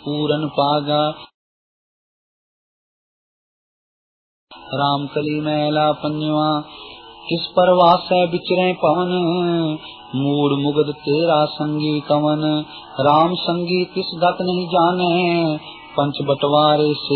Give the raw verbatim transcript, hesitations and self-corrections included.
पूरन पागा। राम कली मैला पंजवा किस परवास है विचरे पवन, मूड मुगद तेरा संगी कवन। राम संगी किस गत नहीं जाने, पंच बटवारे से